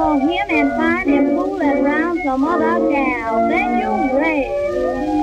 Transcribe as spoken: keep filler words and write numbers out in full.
for him and find him fooling around some other gal. Then you rage.